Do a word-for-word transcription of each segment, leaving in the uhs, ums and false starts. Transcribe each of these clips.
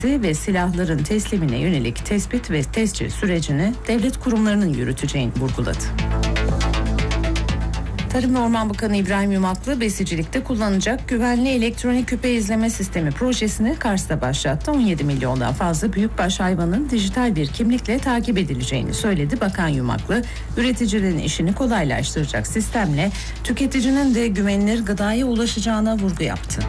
ve silahların teslimine yönelik tespit ve tescil sürecini devlet kurumlarının yürüteceğini vurguladı. Tarım ve Orman Bakanı İbrahim Yumaklı, besicilikte kullanılacak güvenli elektronik küpe izleme sistemi projesini Kars'ta başlattı. on yedi milyondan fazla büyükbaş hayvanın dijital bir kimlikle takip edileceğini söyledi. Bakan Yumaklı, üreticilerin işini kolaylaştıracak sistemle tüketicinin de güvenilir gıdaya ulaşacağına vurgu yaptı.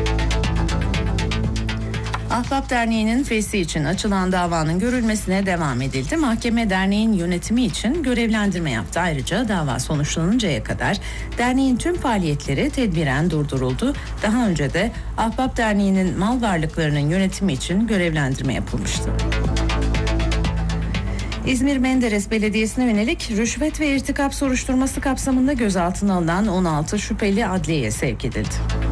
Ahbap Derneği'nin fesli için açılan davanın görülmesine devam edildi. Mahkeme derneğin yönetimi için görevlendirme yaptı. Ayrıca dava sonuçlanıncaya kadar derneğin tüm faaliyetleri tedbiren durduruldu. Daha önce de Ahbap Derneği'nin mal varlıklarının yönetimi için görevlendirme yapılmıştı. İzmir Menderes Belediyesi'ne yönelik rüşvet ve irtikap soruşturması kapsamında gözaltına alınan on altı şüpheli adliyeye sevk edildi.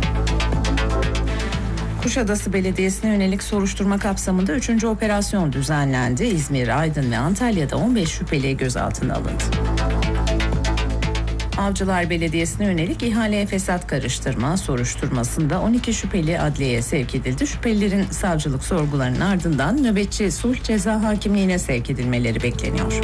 Kuşadası Belediyesi'ne yönelik soruşturma kapsamında üçüncü operasyon düzenlendi. İzmir, Aydın ve Antalya'da on beş şüpheli gözaltına alındı. Avcılar Belediyesi'ne yönelik ihaleye fesat karıştırma soruşturmasında on iki şüpheli adliyeye sevk edildi. Şüphelilerin savcılık sorgularının ardından nöbetçi sulh ceza hakimliğine sevk edilmeleri bekleniyor.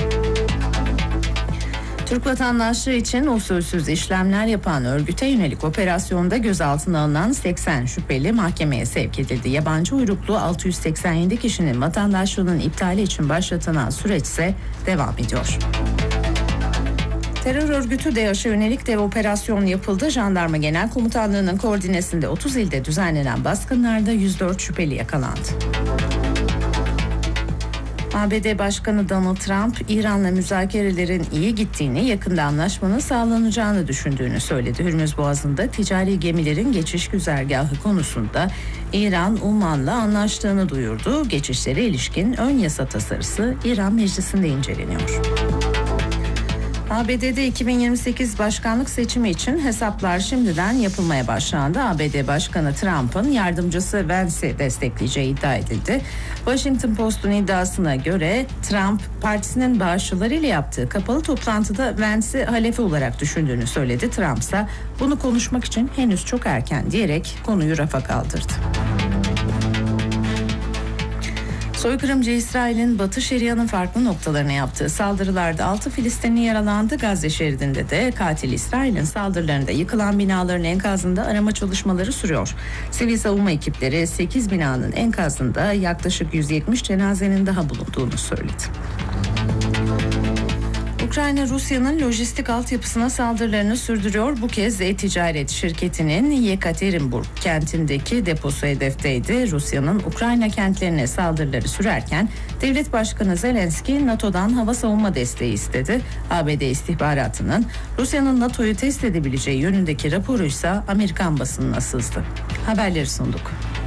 Türk vatandaşlığı için usulsüz işlemler yapan örgüte yönelik operasyonda gözaltına alınan seksen şüpheli mahkemeye sevk edildi. Yabancı uyruklu altı yüz seksen yedi kişinin vatandaşlığının iptali için başlatılan süreç ise devam ediyor. Terör örgütü DAEŞ'e yönelik dev operasyon yapıldı. Jandarma Genel Komutanlığı'nın koordinesinde otuz ilde düzenlenen baskınlarda yüz dört şüpheli yakalandı. A B D Başkanı Donald Trump, İran'la müzakerelerin iyi gittiğini, yakında anlaşmanın sağlanacağını düşündüğünü söyledi. Hürmüz Boğazı'nda ticari gemilerin geçiş güzergahı konusunda İran, Umman'la anlaştığını duyurdu. Geçişlere ilişkin ön yasa tasarısı İran Meclisi'nde inceleniyor. A B D'de iki bin yirmi sekiz başkanlık seçimi için hesaplar şimdiden yapılmaya başlandı. A B D Başkanı Trump'ın yardımcısı Vance'i destekleyeceği iddia edildi. Washington Post'un iddiasına göre Trump partisinin bağışçılarıyla yaptığı kapalı toplantıda Vance'i halefi olarak düşündüğünü söyledi. Trump ise bunu konuşmak için henüz çok erken diyerek konuyu rafa kaldırdı. Soykırımcı İsrail'in Batı Şeria'nın farklı noktalarına yaptığı saldırılarda altı Filistinli yaralandı. Gazze şeridinde de katil İsrail'in saldırılarında yıkılan binaların enkazında arama çalışmaları sürüyor. Sivil savunma ekipleri sekiz binanın enkazında yaklaşık yüz yetmiş cenazenin daha bulunduğunu söyledi. Ukrayna, Rusya'nın lojistik altyapısına saldırılarını sürdürüyor. Bu kez e-ticaret şirketinin Yekaterinburg kentindeki deposu hedefteydi. Rusya'nın Ukrayna kentlerine saldırıları sürerken Devlet Başkanı Zelenski NATO'dan hava savunma desteği istedi. A B D istihbaratının Rusya'nın NATO'yu test edebileceği yönündeki raporuysa Amerikan basınına sızdı. Haberleri sunduk.